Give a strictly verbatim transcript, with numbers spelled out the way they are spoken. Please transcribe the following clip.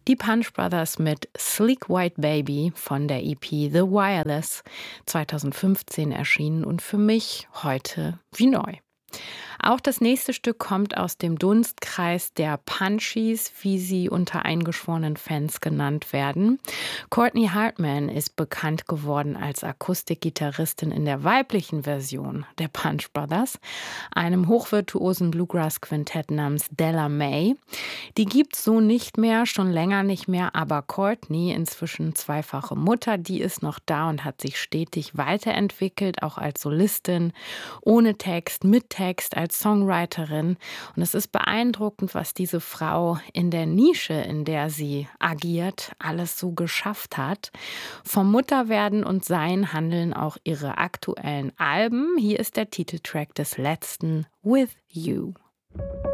Die Punch Brothers mit Sleek White Baby von der E P The Wireless, zweitausendfünfzehn erschienen und für mich heute wie neu. Auch das nächste Stück kommt aus dem Dunstkreis der Punchies, wie sie unter eingeschworenen Fans genannt werden. Courtney Hartman ist bekannt geworden als Akustikgitarristin in der weiblichen Version der Punch Brothers, einem hochvirtuosen Bluegrass-Quintett namens Della Mae. Die gibt's so nicht mehr, schon länger nicht mehr, aber Courtney, inzwischen zweifache Mutter, die ist noch da und hat sich stetig weiterentwickelt, auch als Solistin, ohne Text, mit Text, als Songwriterin. Und es ist beeindruckend, was diese Frau in der Nische, in der sie agiert, alles so geschafft hat. Vom Mutterwerden und Sein handeln auch ihre aktuellen Alben. Hier ist der Titeltrack des letzten, With You.